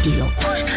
Radio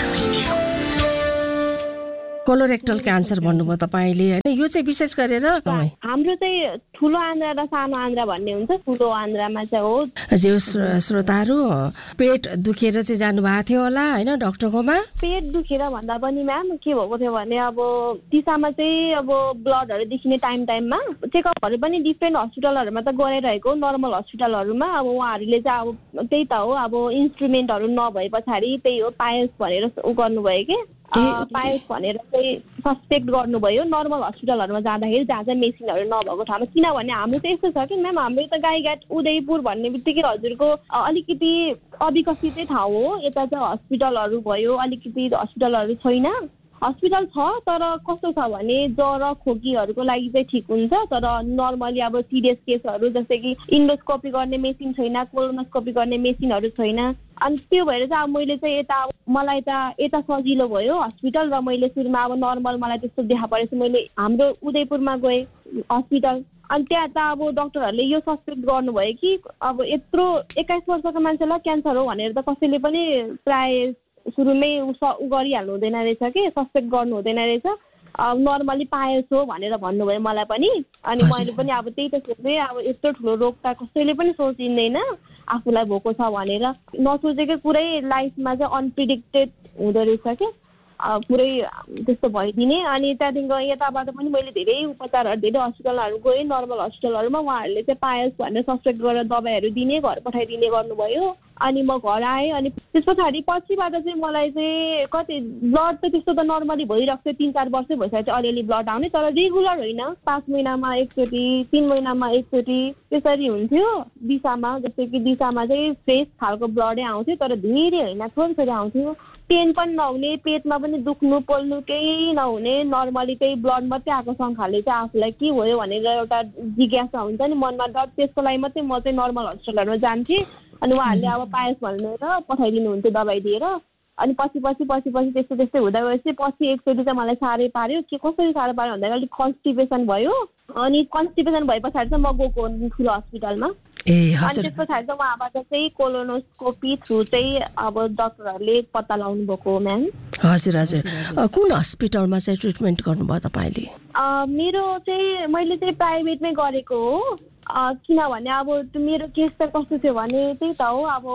colorectal cancer भन्नुभयो तपाईले हैन यो चाहिँ विशेष गरेर हाम्रो चाहिँ ठुलो आन्द्रा र सानो आन्द्रा भन्ने हुन्छ ठुलो आन्द्रामा चाहिँ हो जे श्रोताहरु पेट दुखेर चाहिँ जानु भएको थियो होला हैन डाक्टरकोमा पेट दुखेर भन्दा पनि म्याम के भएको थियो भने अब दिशामा चाहिँ अब ब्लडहरु देखिने टाइममा चेकअपहरु पनि डिफरेन्ट हस्पिटलहरुमा त गराइरहेको नर्मल हस्पिटलहरुमा अब उहाँहरुले चाहिँ अब त्यही त हो अब इन्स्ट्रुमेन्टहरु नभए पछाडी त्यही हो पायल्स भनेर उ गर्नुभयो के पायल्स भनेर चाहिँ सस्पेक्ट गर्नुभयो नर्मल हस्पिटलहरुमा जाँदाखेरि जहाँ चाहिँ मेसिनहरु नभएको ठाउँमा किनभने हाम्रो चाहिँ यस्तो छ कि म्याम हाम्रो त गाईघाट उदयपुर भन्ने बित्तिकै हजुरको अलिकति अविकसितै ठाउँ हो यता चाहिँ हस्पिटलहरु भयो अलिकति हस्पिटलहरु छैन हस्पिटल छ तर कस्तो छ भने ज्वरो खोकीहरुको लागि चाहिँ ठीक हुन्छ तर नर्मली अब सिरियस केसहरु जस्तै कि इन्डोस्कोपी गर्ने मेसिन छैन कोलोनोस्कोपी गर्ने मेसिनहरु छैन अनि त्यो भएर चाहिँ अब मैले चाहिँ मलाई त यता सजिलो भयो हस्पिटल र मैले सुरुमा अब नर्मल मलाई त्यस्तो देखा परेछ मैले हाम्रो उदयपुरमा गए हस्पिटल अनि त्यहाँ त अब डाक्टरहरूले यो सस्पेक्ट गर्नुभयो कि अब यत्रो 21 वर्षको मान्छेलाई क्यान्सर हो भनेर त कसैले पनि प्राय सुरुमै गरिहाल्नु हुँदैन रहेछ कि सस्पेक्ट गर्नु हुँदैन रहेछ नर्मली पायल्स हो भनेर भन्नुभयो मलाई पनि अनि मैले पनि अब त्यही त सोचेँ अब यत्रो ठुलो रोग त कसैले पनि सोचिँदैन आफूलाई भएको छ भनेर नसोचेकै कुरै लाइफमा चाहिँ अनप्रिडिक्टेड हुँदो रहेछ कि पुरै त्यस्तो भइदिने अनि त्यहाँदेखिको यताबाट पनि मैले धेरै उपचारहरू धेरै हस्पिटलहरू गएँ नर्मल हस्पिटलहरूमा उहाँहरूले चाहिँ पायल्स भनेर सस्पेक्ट गरेर दबाईहरू दिने घर पठाइदिने गर्नुभयो अनि म घर आएँ अनि त्यस पछाडि पछिबाट चाहिँ मलाई चाहिँ कति ब्लड त त्यस्तो त नर्मली भइरहेको थियो 3-4 वर्षै भइसकेको थियो अलिअलि ब्लड आउने तर रेगुलर होइन 5 महिनामा एकचोटि 3 महिनामा एकचोटि त्यसरी हुन्थ्यो दिशामा जस्तै कि दिशामा चाहिँ फ्रेस खालको ब्लडै आउँथ्यो तर धेरै होइन थोरै आउँथ्यो पेन पनि नहुने पेटमा पनि दुख्नु पोल्नु केही नहुने नर्मली चाहिँ ब्लड मात्रै आएको सँखाले चाहिँ आफूलाई के भयो भनेर एउटा जिज्ञासा हुन्छ नि मनमा डर त्यसको लागि मात्रै म चाहिँ नर्मल हस्पिटलहरुमा जान्थेँ अनि उहाँहरूले अब पायल्स भनेर पठाइदिनु हुन्थ्यो दबाई दिएर अनि पछि त्यस्तै हुँदा गएपछि पछि एकचोटि चाहिँ मलाई साह्रै पार्यो के कसरी साह्रो पार्यो भन्दा अलिक कन्स्टिपेसन भयो अनि कन्स्टिपेसन भए पछाडि चाहिँ म गएको ठुलो हस्पिटलमा अनि त्यस पछाडि चाहिँ उहाँबाट चाहिँ कोलोनोस्कोपी थ्रु चाहिँ अब डाक्टरहरूले पत्ता लगाउनु भएको म्याम हजुर कुन हस्पिटलमा चाहिँ ट्रिटमेन्ट गर्नुभयो तपाईँले मेरो चाहिँ मैले चाहिँ प्राइभेटमै गरेको हो किनभने अब मेरो केस त कस्तो थियो भने त्यही त हो अब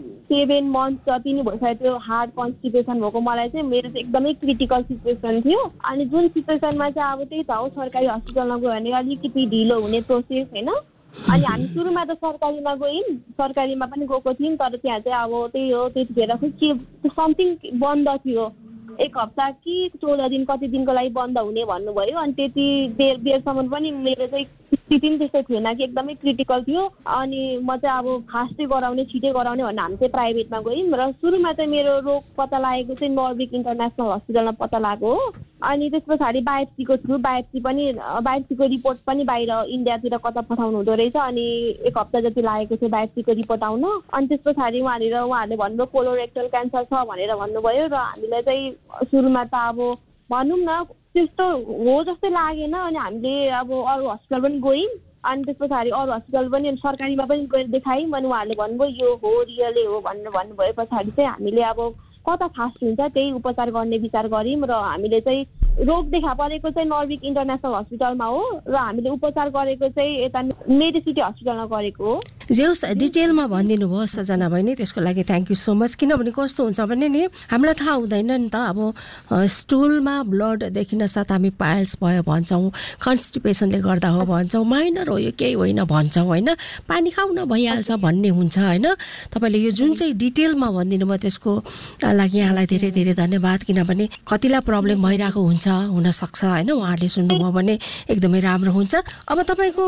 7 मन्थ जति नै भइसकेको थियो हार्ड कन्स्टिपेसन भएको मलाई चाहिँ मेरो चाहिँ एकदमै क्रिटिकल सिचुएसन थियो अनि जुन सिचुएसनमा चाहिँ अब त्यही त हो सरकारी हस्पिटलमा गयो भने अलिकति ढिलो हुने प्रोसेस होइन अनि हामी सुरुमा त सरकारीमा गयौँ सरकारीमा पनि गएको थियौँ तर त्यहाँ चाहिँ अब त्यही हो त्यतिखेर के समथिङ बन्द थियो 1 हप्ता कि 14 दिन कति दिनको लागि बन्द हुने भन्नुभयो अनि त्यति बेरसम्म पनि मेरो चाहिँ स्थिति पनि त्यस्तो थिएन कि एकदमै क्रिटिकल थियो अनि म चाहिँ अब फास्टै गराउने छिटै गराउने भनेर हामी चाहिँ प्राइभेटमा गयौँ र सुरुमा चाहिँ मेरो रोग पत्ता लागेको चाहिँ नर्विक इन्टरनेसनल हस्पिटलमा पत्ता लागेको हो अनि त्यस पछाडि बायोप्सीको थ्रु बायोप्सीको रिपोर्ट पनि बाहिर इन्डियातिर कता पठाउनु हुँदो रहेछ अनि 1 हप्ता जति लागेको थियो बायोप्सीको रिपोर्ट आउन अनि त्यस पछाडि उहाँहरूले भन्नुभयो कोलोरेक्टल क्यान्सर छ भनेर भन्नुभयो र हामीलाई चाहिँ सुरुमा त अब भनौँ न त्यस्तो हो जस्तै लागेन अनि हामीले अब अरू हस्पिटल पनि गयौँ अनि त्यस पछाडि अरू हस्पिटल पनि सरकारीमा पनि गएर देखायौँ अनि उहाँहरूले भन्नुभयो यो हो रियलै हो भनेर भन्नुभयो पछाडि चाहिँ हामीले अब कता फास्ट हुन्छ त्यही उपचार गर्ने विचार गऱ्यौँ र हामीले चाहिँ रोग देखा परेको चाहिँ नर्विक इन्टरनेसनल हस्पिटलमा हो र हामीले उपचार गरेको चाहिँ यता मेडिसिटी हस्पिटलमा गरेको हो जेउस डिटेलमा भनिदिनु भयो सजना बहिनी त्यसको लागि थ्याङ्क यू सो मच किनभने कस्तो हुन्छ भने नि हामीलाई थाहा हुँदैन नि त अब स्टुलमा ब्लड देखिन साथ हामी पायल्स भयो भन्छौँ कन्स्टिपेसनले गर्दा हो भन्छौँ माइनर हो यो केही होइन भन्छौँ होइन पानी खाउन भइहाल्छ भन्ने हुन्छ होइन तपाईँले यो जुन चाहिँ डिटेलमा भनिदिनु भयो त्यसको लागि यहाँलाई धेरै धेरै धन्यवाद किनभने कतिलाई प्रब्लम भइरहेको हुन्छ हुनसक्छ होइन उहाँहरूले सुन्नुभयो भने एकदमै राम्रो हुन्छ अब तपाईँको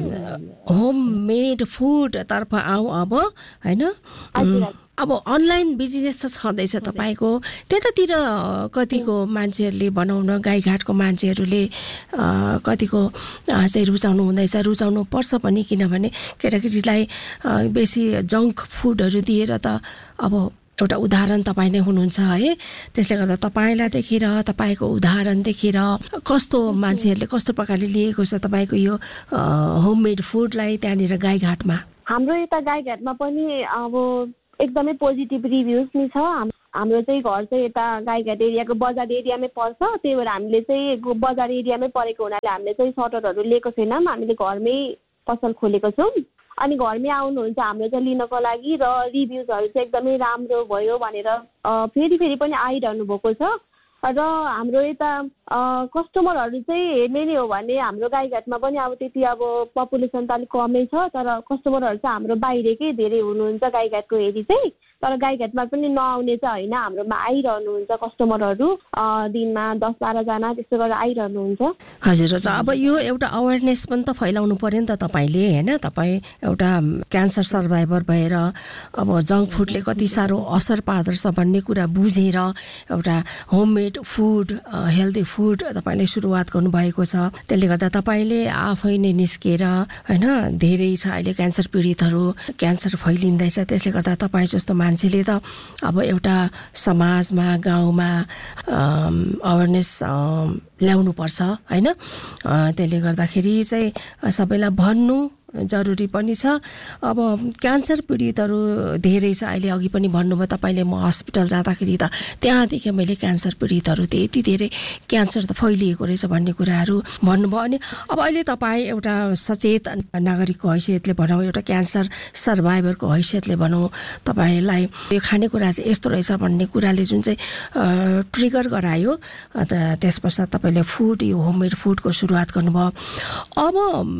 होम मेड फुड तर्फ आऊ अब होइन अब अनलाइन बिजनेस त छँदैछ तपाईँको त्यतातिर कतिको मान्छेहरूले बनाउन गाईघाटको मान्छेहरूले कतिको चाहिँ रुचाउनु हुँदैछ रुचाउनु पर्छ पनि किनभने केटाकेटीलाई बेसी जङ्क फुडहरू दिएर त अब एउटा उदाहरण तपाईँ नै हुनुहुन्छ है त्यसले गर्दा तपाईँलाई देखेर तपाईँको उदाहरण देखेर कस्तो मान्छेहरूले कस्तो प्रकारले लिएको छ तपाईँको यो होममेड फुडलाई त्यहाँनिर गाईघाटमा हाम्रो यता गाईघाटमा पनि अब एकदमै पोजिटिभ रिभ्युज नि छ हाम्रो चाहिँ घर चाहिँ यता गाईघाट एरियाको बजार एरियामै पर्छ, त्यही भएर हामीले चाहिँ बजार एरियामै परेको हुनाले हामीले चाहिँ सटरहरू लिएको छैनौँ, हामीले घरमै पसल खोलेको छौँ। अनि घरमै आउनुहुन्छ हाम्रो चाहिँ लिनको लागि र रिभ्युजहरू चाहिँ एकदमै राम्रो भयो भनेर फेरि पनि आइरहनु भएको छ। र हाम्रो यता कस्टमरहरू चाहिँ हेर्ने नै हो भने हाम्रो गाईघाटमा पनि अब त्यति अब पपुलेसन त अलिक कमै छ, तर कस्टमरहरू चाहिँ हाम्रो बाहिरकै धेरै हुनुहुन्छ गाईघाटको हेरी चाहिँ। तर गाईघाटमा पनि नआउने चाहिँ होइन, हाम्रोमा आइरहनुहुन्छ कस्टमरहरू, दिनमा 10-12 जना त्यस्तो गरेर आइरहनुहुन्छ। हजुर हजुर, अब यो एउटा अवेरनेस पनि त फैलाउनु पर्यो नि त तपाईँले, होइन? तपाईँ एउटा क्यान्सर सर्भाइभर भएर अब जङ्क फुडले कति साह्रो असर पार्दछ भन्ने कुरा बुझेर एउटा होममेड फुड, हेल्दी फुड तपाईँले सुरुवात गर्नुभएको छ। त्यसले गर्दा तपाईँले आफै नै निस्केर, होइन, धेरै छ अहिले क्यान्सर पीडितहरू, क्यान्सर फैलिँदैछ। त्यसले गर्दा तपाईँ जस्तो मान्छेले त अब एउटा समाजमा गाउँमा अवेरनेस ल्याउनुपर्छ, होइन? त्यसले गर्दाखेरि चाहिँ सबैलाई भन्नु जरुरी पनि छ। अब क्यान्सर पीडितहरू धेरै छ अहिले, अघि पनि भन्नुभयो तपाईँले, म हस्पिटल जाँदाखेरि त त्यहाँदेखि मैले क्यान्सर पीडितहरू त्यति धेरै क्यान्सर त फैलिएको रहेछ भन्ने कुराहरू भन्नुभयो। अनि अब अहिले तपाईँ एउटा सचेत नागरिकको हैसियतले भनौँ, एउटा क्यान्सर सर्भाइभरको हैसियतले भनौँ, तपाईँलाई यो खानेकुरा चाहिँ यस्तो रहेछ भन्ने कुराले जुन चाहिँ ट्रिगर गरायो, त्यस पश्चात तपाईँले फुड, यो होममेड फुडको सुरुवात गर्नुभयो। अब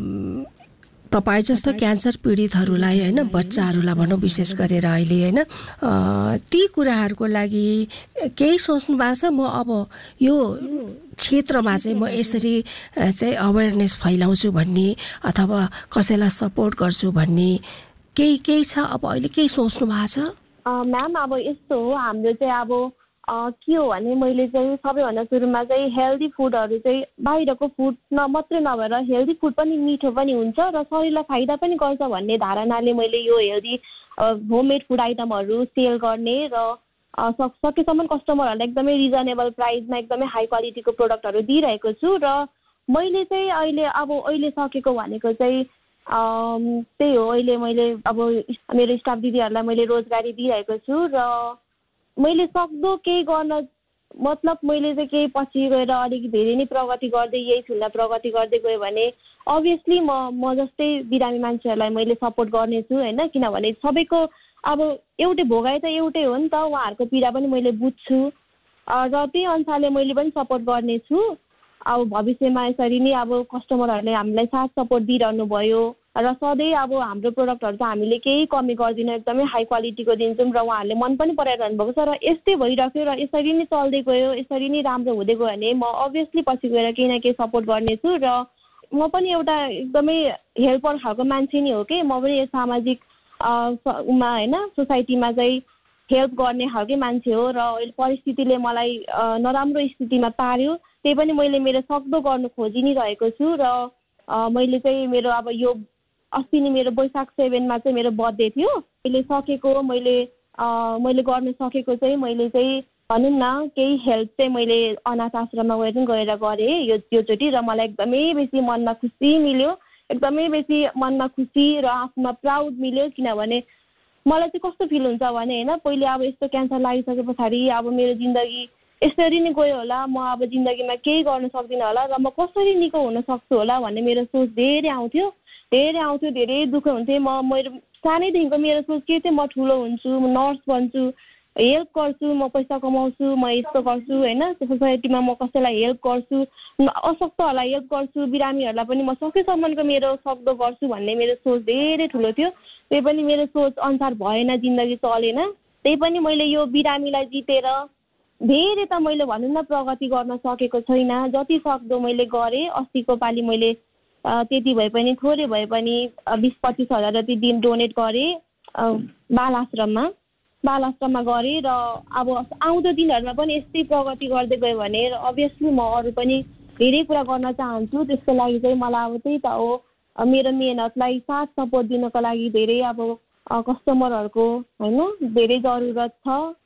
तपाईँ जस्तो क्यान्सर पीडितहरूलाई, होइन, बच्चाहरूलाई भनौँ विशेष गरेर अहिले, होइन, ती कुराहरूको लागि केही सोच्नु भएको छ? म अब यो क्षेत्रमा चाहिँ म यसरी चाहिँ अवेरनेस फैलाउँछु भन्ने अथवा कसैलाई सपोर्ट गर्छु भन्ने केही छ? अब अहिले केही सोच्नु भएको छ? म्याम अब यस्तो हो, हाम्रो चाहिँ अब के हो भने मैले चाहिँ सबैभन्दा सुरुमा चाहिँ हेल्दी फुडहरू चाहिँ बाहिरको फुड मात्रै नभएर हेल्दी फुड पनि मिठो पनि हुन्छ र शरीरलाई फाइदा पनि गर्छ भन्ने धारणाले मैले यो हेल्दी होममेड फुड आइटमहरू सेल गर्ने र सकेसम्म कस्टमरहरूलाई एकदमै रिजनेबल प्राइसमा एकदमै हाई क्वालिटीको प्रोडक्टहरू दिइरहेको छु। र मैले चाहिँ अहिले सकेको भनेको चाहिँ त्यही हो, अहिले मैले अब मेरो स्टाफ दिदीहरूलाई मैले रोजगारी दिइरहेको छु र मैले सक्दो केही गर्न, मतलब मैले चाहिँ केही पछि गएर अलिक धेरै नै प्रगति गर्दै यही फिल्डमा प्रगति गर्दै गयो भने अभियसली म जस्तै बिरामी मान्छेहरूलाई मैले सपोर्ट गर्नेछु, होइन? किनभने सबैको अब एउटै भोगाइ त एउटै हो नि त, उहाँहरूको पीडा पनि मैले बुझ्छु र त्यही अनुसारले मैले पनि सपोर्ट गर्नेछु। अब भविष्यमा यसरी नै अब कस्टमरहरूले हामीलाई साथ सपोर्ट दिइरहनु भयो र सधैँ अब हाम्रो प्रोडक्टहरू त हामीले केही कमी गर्दिनँ, एकदमै हाई क्वालिटीको दिन्छौँ र उहाँहरूले मन पनि पराइरहनु भएको छ। र यस्तै भइराख्यो र यसरी नै चल्दै गयो, यसरी नै राम्रो हुँदै गयो भने म अभियसली पछि गएर केही न केही सपोर्ट गर्नेछु। र म पनि एउटा एकदमै हेल्पर खालको मान्छे नै हो कि, म पनि यो सामाजिक होइन, सोसाइटीमा चाहिँ हेल्प गर्ने खालकै मान्छे हो र परिस्थितिले मलाई नराम्रो स्थितिमा पार्यो, त्यही पनि मैले मेरो सक्दो गर्नु खोजि नै रहेको छु। र मैले चाहिँ मेरो अब यो अस्ति नै मेरो वैशाख 7 चाहिँ मेरो बर्थडे थियो, मैले गर्न सकेको चाहिँ मैले चाहिँ भनौँ न केही हेल्प चाहिँ मैले अनाथ आश्रममा गएर गरेँ योचोटि र मलाई एकदमै बेसी मनमा खुसी मिल्यो, एकदमै बेसी मनमा खुसी र आफूमा प्राउड मिल्यो। किनभने मलाई चाहिँ कस्तो फिल हुन्छ भने, होइन, पहिले अब यस्तो क्यान्सर लागिसके पछाडि अब मेरो जिन्दगी यसरी नै गयो होला, म अब जिन्दगीमा केही गर्न सक्दिनँ होला र म कसरी निको हुन सक्छु होला भन्ने मेरो सोच धेरै आउँथ्यो, धेरै दुःख हुन्थ्यो। मेरो सानैदेखिको मेरो सोच के थियो, म ठुलो हुन्छु, म नर्स बन्छु, हेल्प गर्छु, म पैसा कमाउँछु, म यस्तो गर्छु, होइन, सोसाइटीमा म कसैलाई हेल्प गर्छु, अशक्तहरूलाई हेल्प गर्छु, बिरामीहरूलाई पनि म सकेसम्मको मेरो सक्दो गर्छु भन्ने मेरो सोच धेरै ठुलो थियो। त्यही पनि मेरो सोच अनुसार भएन, जिन्दगी चलेन। त्यही पनि मैले यो बिरामीलाई जितेर धेरै त मैले भनौँ न प्रगति गर्न सकेको छैन, जति सक्दो मैले गरेँ। अस्तिको पालि मैले त्यति भए पनि थोरै भए पनि 20-25 हजार जति दिन डोनेट गरेँ बाल आश्रममा गरेँ र अब आउँदो दिनहरूमा पनि यस्तै प्रगति गर्दै गयो भने अभियसली म अरू पनि धेरै कुरा गर्न चाहन्छु। त्यसको लागि चाहिँ मलाई अब त्यही त हो, मेरो मेहनतलाई साथ सपोर्ट दिनको लागि धेरै अब कस्टमरहरूको, होइन, धेरै जरुरत छ।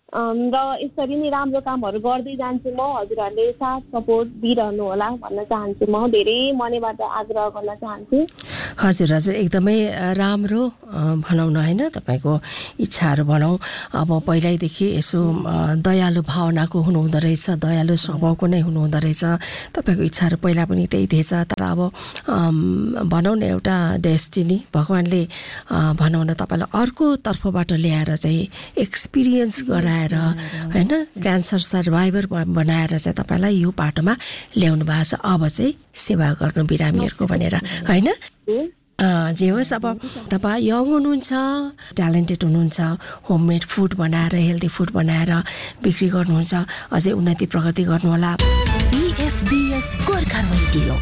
र यसरी नै राम्रो कामहरू गर्दै जान्छु म। हजुरहरूले साथ सपोर्ट दिइरहनु होला भन्न चाहन्छु। म धेरै मनैबाट आग्रह गर्न चाहन्छु। हजुर हजुर एकदमै राम्रो भनौँ न होइन, तपाईँको इच्छाहरू भनौँ। अब पहिल्यैदेखि यसो दयालु भावनाको हुनुहुँदो रहेछ, दयालु स्वभावको नै हुनुहुँदो रहेछ। तपाईँको इच्छाहरू पहिला पनि त्यही थिएछ, तर अब भनौँ न एउटा डेस्टिनी भगवान्ले भनौँ न तपाईँलाई अर्को तर्फबाट ल्याएर चाहिँ एक्सपिरियन्स गराएर होइन, क्यान्सर सर्भाइभर बनाएर चाहिँ तपाईँलाई यो बाटोमा ल्याउनु भएको छ। अब चाहिँ सेवा गर्नु बिरामीहरूको भनेर होइन। जे होस्, अब तपाईँ यङ हुनुहुन्छ, ट्यालेन्टेड हुनुहुन्छ, होममेड फुड बनाएर हेल्दी फुड बनाएर बिक्री गर्नुहुन्छ, अझै उन्नति प्रगति गर्नुहोला। BFBS Gorkha radio.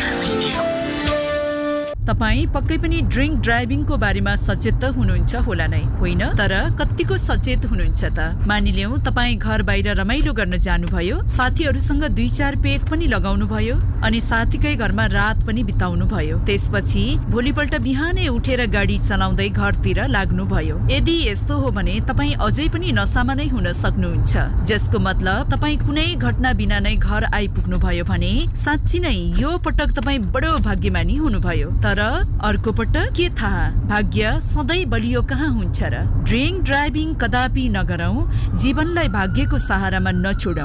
तपाईँ पक्कै पनि ड्रिङ्क ड्राइभिङको बारेमा सचेत त हुनुहुन्छ होला नै, होइन? तर कतिको सचेत हुनुहुन्छ त? मानिलियौँ तपाईँ घर बाहिर रमाइलो गर्न जानुभयो, साथीहरूसँग 2-4 पेग पनि लगाउनु भयो अनि साथीकै घरमा रात पनि बिताउनु भयो, त्यसपछि भोलिपल्ट बिहानै उठेर गाडी चलाउँदै घरतिर लाग्नुभयो। यदि यस्तो हो भने तपाईँ अझै पनि नसामा नै हुन सक्नुहुन्छ, जसको मतलब तपाईँ कुनै घटना बिना नै घर आइपुग्नु भयो भने साँच्ची नै यो पटक तपाईँ बडो भाग्यमानी हुनुभयो। तर अर्को पटक के थाहा, भाग्य सधैँ बलियो कहाँ हुन्छ र? ड्रिङ्क ड्राइभिङ कदापि नगरौं, जीवनलाई भाग्यको सहारामा नछोडौं।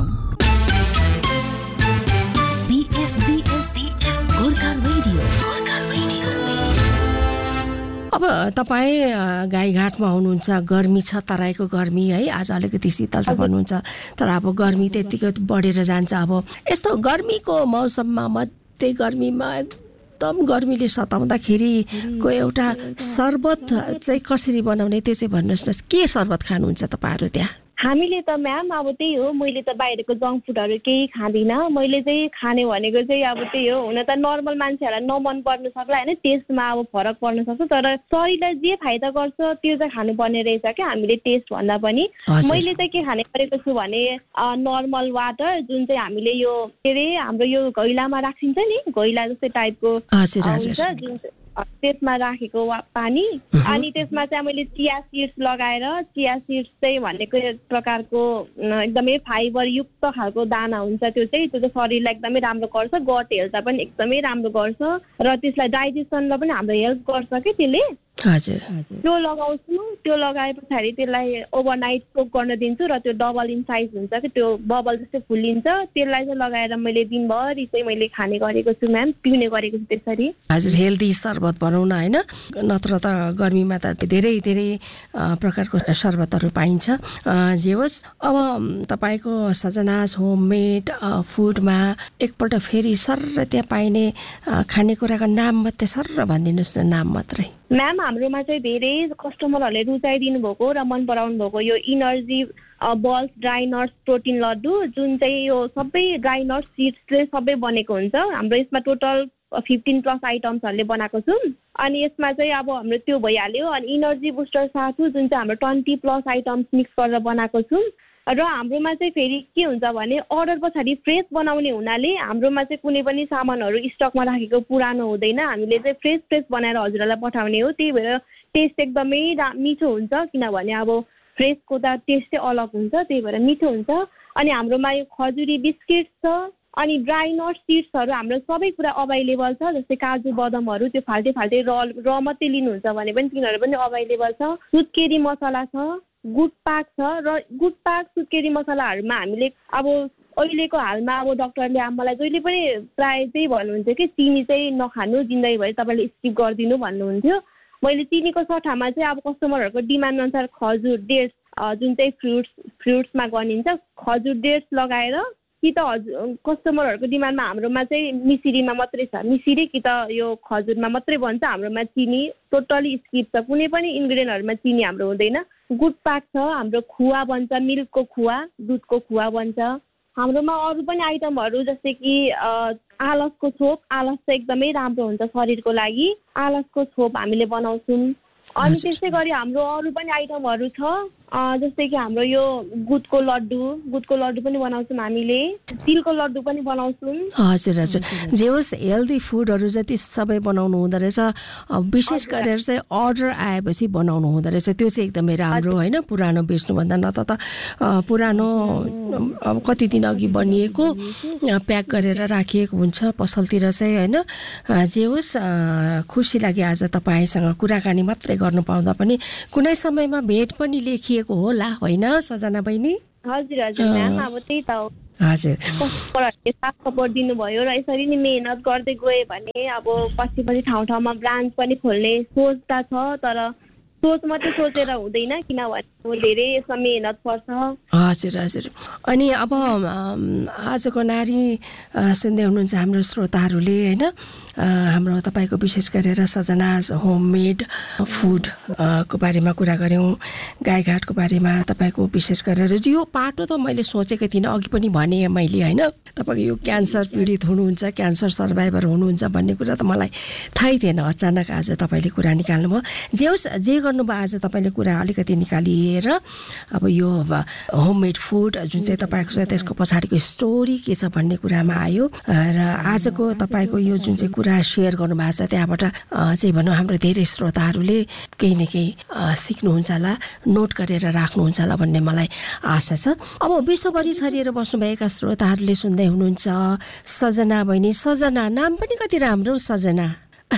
BFBS Gorkha radio. अब तपाईँ गाईघाटमा हुनुहुन्छ, गर्मी छ, तराईको गर्मी है, आज अलिकति शीतल छ भन्नुहुन्छ, तर अब गर्मी त्यत्तिकै बढेर जान्छ। अब यस्तो गर्मीको मौसममा मध्य गर्मीमा एकदम गर्मीले सताउँदाखेरिको एउटा शरबत चाहिँ कसरी बनाउने त्यो चाहिँ भन्नुहोस् न। के शरबत खानुहुन्छ तपाईँहरू त्यहाँ? हामीले त म्याम अब त्यही हो, मैले त बाहिरको जङ्क फुडहरू केही खाँदिनँ। मैले चाहिँ खाने भनेको चाहिँ अब त्यही हो, हुन त नर्मल मान्छेहरूलाई नमन पर्न सक्ला होइन, टेस्टमा अब फरक पर्न सक्छ, तर शरीरलाई जे फाइदा गर्छ त्यो चाहिँ खानुपर्ने रहेछ क्या हामीले टेस्ट भन्दा पनि। मैले चाहिँ के खाने गरेको छु भने नर्मल वाटर, जुन चाहिँ हामीले यो के अरे हाम्रो यो घैलामा राखिन्छ नि, घैला जस्तै टाइपको हुन्छ, जुन त्यसमा राखेको पानी, अनि त्यसमा चाहिँ मैले चिया सिड्स लगाएर, चिया सिड्स चाहिँ भनेको प्रकारको एकदमै फाइबर युक्त खालको दाना हुन्छ, त्यो चाहिँ शरीरलाई एकदमै राम्रो गर्छ, गट हेल्थ पनि एकदमै राम्रो गर्छ र त्यसलाई डाइजेसनलाई पनि हाम्रो हेल्प गर्छ कि त्यसले। त्यो लगाउँछु, त्यो लगाए पछाडि त्यसलाई ओभरनाइट सोक गर्न दिन्छु र त्यो डबल इन साइज हुन्छ कि त्यो बबल जस्तै फुलिन्छ, त्यसलाई चाहिँ लगाएर मैले दिनभरि चाहिँ मैले खाने गरेको छु म्याम, पिउने गरेको छु त्यसरी। हजुर, हेल्दी शरबत बनाउन होइन, नत्र त गर्मीमा त धेरै धेरै प्रकारको शरबतहरू पाइन्छ। जे होस्, अब तपाईँको सजनाज होममेड फुडमा एकपल्ट फेरि सर त्यहाँ पाइने खानेकुराको नाम मात्रै सर भनिदिनुहोस् न, नाम मात्रै। म्याम हाम्रोमा चाहिँ धेरै कस्टमरहरूले रुचाइदिनु भएको र मन पराउनु भएको यो energy balls dry nuts protein लड्डु, जुन चाहिँ यो सबै ड्राई नट्स सिड्सले सबै बनेको हुन्छ। हाम्रो यसमा टोटल 15+ आइटम्सहरूले बनाएको छौँ, अनि यसमा चाहिँ अब हाम्रो त्यो भइहाल्यो। अनि इनर्जी बुस्टर साथु जुन चाहिँ हाम्रो 20+ आइटम्स मिक्स गरेर बनाएको छौँ। र हाम्रोमा चाहिँ फेरि के हुन्छ भने अर्डर पछाडि फ्रेस बनाउने हुनाले हाम्रोमा चाहिँ कुनै पनि सामानहरू स्टकमा राखेको पुरानो हुँदैन, हामीले चाहिँ फ्रेस बनाएर हजुरहरूलाई पठाउने हो। त्यही भएर टेस्ट एकदमै मिठो हुन्छ, किनभने अब फ्रेसको त टेस्ट चाहिँ अलग हुन्छ, त्यही भएर मिठो हुन्छ। अनि हाम्रोमा यो खजुरी बिस्किट छ, अनि ड्राई नट सिड्सहरू हाम्रो सबै कुरा अभाइलेबल छ, जस्तै काजु बदामहरू त्यो फाल्टे र मात्रै लिनुहुन्छ भने पनि तिनीहरू पनि अभाइलेबल छ। सुत्केरी मसला छ, गुड पाक छ, र गुड पाक सुत्केरी मसलाहरूमा हामीले अब अहिलेको हालमा अब डक्टरले मलाई जहिले पनि प्राय चाहिँ भन्नुहुन्थ्यो कि चिनी चाहिँ नखानु, जिन्दगीभरि तपाईँले स्किप गरिदिनु भन्नुहुन्थ्यो। मैले चिनीको सट्टामा चाहिँ अब कस्टमरहरूको डिमान्ड अनुसार खजुर डेट्स जुन चाहिँ फ्रुट्समा गनिन्छ, खजुर डेट्स लगाएर, कि त कस्टमरहरूको डिमान्डमा हाम्रोमा चाहिँ मिसिरीमा मात्रै छ, मिसिरी कि त यो खजुरमा मात्रै बन्छ, हाम्रोमा चिनी टोटली स्किप छ, कुनै पनि इन्ग्रिडियन्टहरूमा चिनी हाम्रो हुँदैन। गुड पाक छ, हाम्रो खुवा बन्छ, मिल्कको खुवा, दुधको खुवा बन्छ। हाम्रोमा अरू पनि आइटमहरू जस्तै कि आलसको छोप, आलस चाहिँ एकदमै राम्रो हुन्छ शरीरको लागि, आलसको छोप हामीले बनाउँछौँ। अनि त्यस्तै गरी हाम्रो अरू पनि आइटमहरू छ, जस्तै कि हाम्रो यो गुदको लड्डु पनि बनाउँछौँ हामीले, तिलको लड्डु पनि बनाउँछौँ। हजुर हजुर, जे होस् हेल्दी फुडहरू जति सबै बनाउनु हुँदो रहेछ, विशेष गरेर चाहिँ अर्डर आएपछि बनाउनु हुँदो रहेछ, त्यो चाहिँ एकदमै राम्रो होइन। पुरानो बेच्नुभन्दा न त पुरानो अब कति दिन अघि बनिएको प्याक गरेर राखिएको हुन्छ पसलतिर चाहिँ होइन। जे होस् खुसी लाग्यो आज तपाईँसँग कुराकानी मात्रै गर्नु पाउँदा पनि, कुनै समयमा भेट पनि लेखिएको होला होइन सजना बहिनी? हजुर हजुर म्याम, अब त्यही त हो। हजुर, साथ सपोर्ट दिनुभयो र यसरी नै मेहनत गर्दै गयो भने अब पछि ठाउँ ठाउँमा ब्रान्च पनि खोल्ने सोच त छ, तर सोच मात्रै सोचेर हुँदैन, किनभने धेरै यसमा मेहनत पर्छ। हजुर हजुर। अनि अब आजको नारी सुन्दै हुनुहुन्छ हाम्रो श्रोताहरूले होइन, हाम्रो तपाईँको विशेष गरेर सजनाज होममेड फुड को बारेमा कुरा गऱ्यौँ, गाईघाटको बारेमा तपाईँको विशेष गरेर यो पाटो त मैले सोचेको थिइनँ, अघि पनि भने मैले होइन, तपाईँको यो क्यान्सर पीडित हुनुहुन्छ, क्यान्सर सर्भाइभर हुनुहुन्छ भन्ने कुरा त मलाई थाहै थिएन, अचानक आज तपाईँले कुरा निकाल्नुभयो। जे होस् जे गर्नुभयो आज तपाईँले कुरा अलिकति निकालिएर अब यो होममेड फुड जुन चाहिँ तपाईँको छ त्यसको पछाडिको स्टोरी के छ भन्ने कुरामा आयो, र आजको तपाईँको यो जुन चाहिँ कुरा सेयर गर्नुभएको छ त्यहाँबाट चाहिँ भनौँ हाम्रो धेरै श्रोताहरूले केही न केही सिक्नुहुन्छ होला, नोट गरेर राख्नुहुन्छ होला भन्ने मलाई आशा छ। अब विश्वभरि छरिएर बस्नुभएका श्रोताहरूले सुन्दै हुनुहुन्छ सजना बहिनी, सजना नाम पनि कति राम्रो, सजना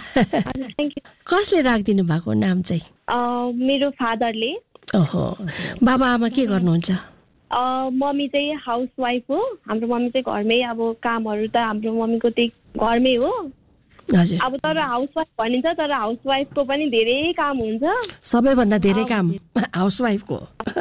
कसले राखिदिनु भएको नाम चाहिँ? मेरो फादरले। ओहो, बाबा आमा के गर्नुहुन्छ? मम्मी चाहिँ हाउस वाइफ हो, हाम्रो मम्मी चाहिँ घरमै, अब कामहरू त हाम्रो मम्मीको त्यही घरमै हो। हजुर, अब तर हाउस वाइफ भनिन्छ, तर हाउस वाइफको पनि धेरै काम हुन्छ, सबैभन्दा धेरै काम हाउस वाइफको।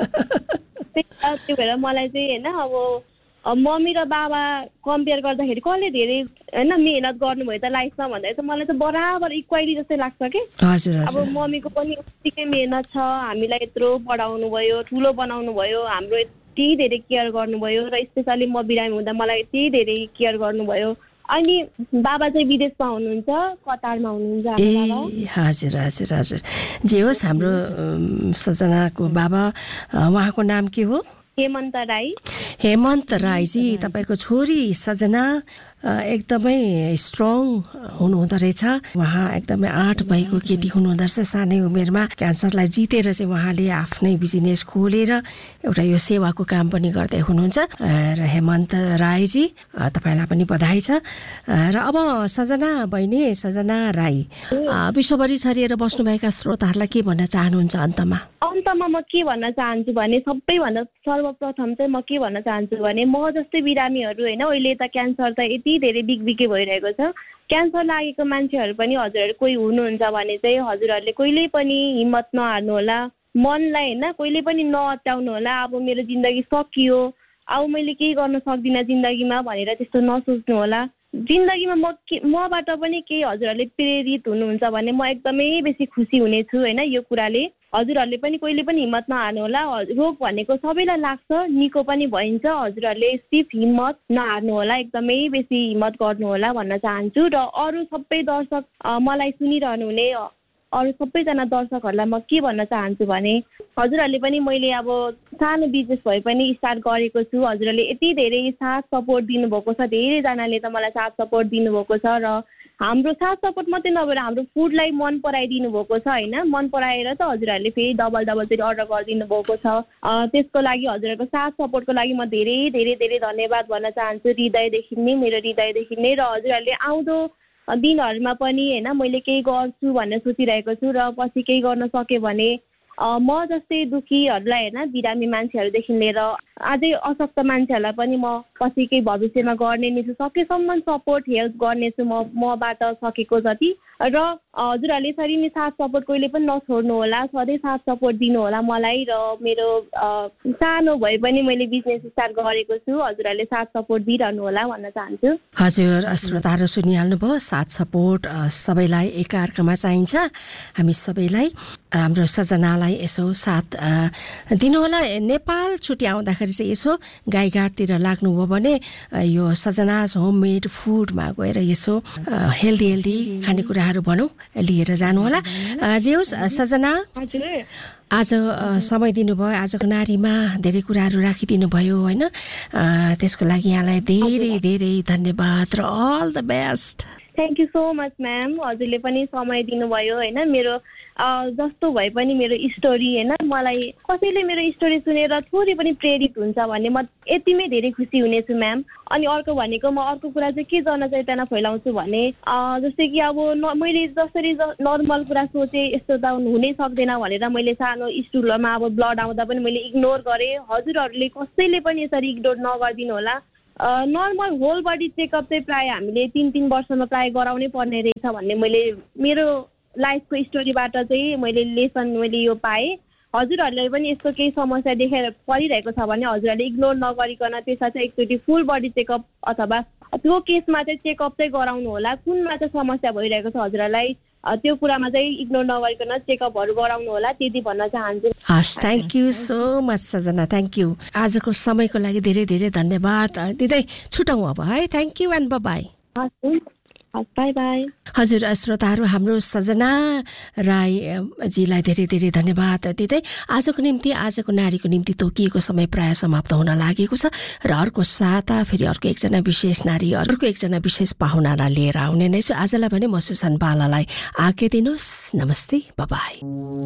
त्यो भएर मलाई चाहिँ होइन अब मम्मी र बाबा कम्पेयर गर्दाखेरि कसले धेरै होइन मेहनत गर्नुभयो त लाइफमा भन्दाखेरि चाहिँ मलाई चाहिँ बराबर इक्वालिटी जस्तै लाग्छ कि। अब मम्मीको पनि उत्तिकै मेहनत छ, हामीलाई यत्रो पढाउनु भयो, ठुलो बनाउनु भयो, हाम्रो यति धेरै केयर गर्नुभयो, र स्पेसली म बिरामी हुँदा मलाई यति धेरै केयर गर्नुभयो। अनि बाबा चाहिँ विदेशमा हुनुहुन्छ, कतारमा हुनुहुन्छ। हजुर हजुर हजुर। जे होस् हाम्रो सजनाको बाबा, उहाँको नाम के हो? हेमन्त राई। हेमन्त राईजी, तपाईँको छोरी सजना एकदमै स्ट्रङ हुनुहुँदो रहेछ, उहाँ एकदमै 8 भएको केटी हुनुहुँदो रहेछ, सानै उमेरमा क्यान्सरलाई जितेर चाहिँ उहाँले आफ्नै बिजनेस खोलेर एउटा यो सेवाको काम पनि गर्दै हुनुहुन्छ। र हेमन्त राईजी तपाईँलाई पनि बधाई छ। र अब सजना बहिनी, सजना राई, विश्वभरि छरिएर बस्नुभएका श्रोताहरूलाई के भन्न चाहनुहुन्छ अन्तमा? म के भन्न चाहन्छु भने सबैभन्दा सर्वप्रथम चाहिँ म के भन्न चाहन्छु भने म जस्तै बिरामीहरू होइन, अहिले त क्यान्सर त यति धेरै बिगबिगे भइरहेको छ, क्यान्सर लागेको मान्छेहरू पनि हजुरहरू कोही हुनुहुन्छ भने चाहिँ हजुरहरूले कहिले पनि हिम्मत नहार्नु होला, मनलाई होइन कहिले पनि नअत्याउनु होला। अब मेरो जिन्दगी सकियो, अब मैले केही गर्न सक्दिनँ जिन्दगीमा भनेर त्यस्तो नसोच्नु होला। जिन्दगीमा मबाट पनि केही हजुरहरूले प्रेरित हुनुहुन्छ भने म एकदमै बेसी खुसी हुनेछु होइन। यो कुराले हजुरहरूले पनि कहिले पनि हिम्मत नहार्नु होला। रोग भनेको सबैलाई लाग्छ, निको पनि भइन्छ, हजुरहरूले सिर्फ हिम्मत नहार्नु होला, एकदमै बेसी हिम्मत गर्नु होला भन्न चाहन्छु। र अरू सबै दर्शक, मलाई सुनिरहनु हुने अरू सबैजना दर्शकहरूलाई म के भन्न चाहन्छु भने हजुरहरूले पनि, मैले अब सानो बिजनेस भए पनि स्टार्ट गरेको छु, हजुरहरूले यति धेरै साथ सपोर्ट दिनुभएको छ, धेरैजनाले त मलाई साथ सपोर्ट दिनुभएको छ। र हाम्रो साथ सपोर्ट मात्रै नभएर हाम्रो फुडलाई मन पराइदिनु भएको छ होइन, मन पराएर त हजुरहरूले फेरि डबल फेरि अर्डर गरिदिनु भएको छ। त्यसको लागि हजुरहरूको साथ सपोर्टको लागि म धेरै धेरै धेरै धन्यवाद भन्न चाहन्छु, हृदयदेखि नै, मेरो हृदयदेखि नै। र हजुरहरूले आउँदो दिनहरूमा पनि होइन मैले केही गर्छु भनेर सोचिरहेको छु, र पछि केही गर्न सकेँ भने म जस्तै दुखीहरूलाई होइन, बिरामी मान्छेहरूदेखि लिएर अझै अशक्त मान्छेहरूलाई पनि म पछि केही भविष्यमा गर्ने नै छु, सकेसम्म सपोर्ट हेल्प गर्नेछु मबाट सकेको जति। र हजुरहरूले यसरी नै साथ सपोर्ट कहिले पनि नछोड्नु होला, सधैँ साथ सपोर्ट दिनु होला मलाई। र मेरो सानो भए पनि मैले बिजनेस स्टार्ट गरेको छु, हजुरहरूले साथ सपोर्ट दिइरहनु होला भन्न चाहन्छु। हजुर, श्रोताहरू सुनिहाल्नुभयो, साथ सपोर्ट सबैलाई एकअर्कामा चाहिन्छ। हामी सबैलाई हाम्रो सजनालाई यसो साथ दिनुहोला। नेपाल छुट्टी आउँदाखेरि चाहिँ यसो गाईघाटतिर लाग्नुभयो भने यो सजनाज होममेड फुडमा गएर यसो हेल्दी खानेकुरा कुराहरू भनौँ लिएर जानु होला। जे होस् सजना, आज समय दिनुभयो, आजको नारीमा धेरै कुराहरू राखिदिनु भयो होइन, त्यसको लागि यहाँलाई धेरै धेरै धन्यवाद र all the best. Thank you so much ma'am, हजुरले पनि समय दिनुभयो होइन। मेरो जस्तो भए पनि मेरो स्टोरी होइन, मलाई कसैले मेरो स्टोरी सुनेर थोरै पनि प्रेरित हुन्छ भने म यतिमै धेरै खुसी हुनेछु म्याम। अनि अर्को भनेको म अर्को कुरा चाहिँ के जनचेतना फैलाउँछु भने जस्तै कि अब मैले जसरी नर्मल कुरा सोचेँ यस्तो त हुनै सक्दैन भनेर मैले सानो स्टुलमा अब ब्लड आउँदा पनि मैले इग्नोर गरेँ। हजुरहरूले कसैले पनि यसरी इग्नोर नगरिदिनु होला। नर्मल होल बडी चेकअप चाहिँ प्रायः हामीले 3-3 वर्षमा प्रायः गराउनै पर्ने रहेछ भन्ने मैले मेरो लाइफको स्टोरीबाट चाहिँ मैले लेसन मैले यो पाएँ। हजुरहरूले पनि यस्तो केही समस्या देखेर परिरहेको छ भने हजुरहरूले इग्नोर नगरिकन त्यसलाई चाहिँ एकचोटि फुल बडी चेकअप अथवा त्यो केसमा चाहिँ चेकअप चाहिँ गराउनु होला। कुनमा चाहिँ समस्या भइरहेको छ हजुरहरूलाई त्यो कुरामा चाहिँ इग्नोर नगरिकन चेकअपहरू गराउनु होला, त्यति भन्न चाहन्छु। हस्, thank you so much Sajana, thank you. आजको समयको लागि धेरै धेरै धन्यवाद दिँदै छुटौँ अब है। Thank you and by. By by. हजुर श्रोताहरू, हाम्रो सजना राईजीलाई धेरै धेरै धन्यवाद दिँदै आजको निम्ति, आजको नारीको निम्ति तोकिएको समय प्राय समाप्त हुन लागेको छ र अर्को साता फेरि अर्को एकजना विशेष नारी, अर्को एकजना विशेष पाहुनालाई लिएर आउने नै छु। आजलाई भने म सुसन बालालाई आज्ञा दिनुहोस्। नमस्ते, बाई।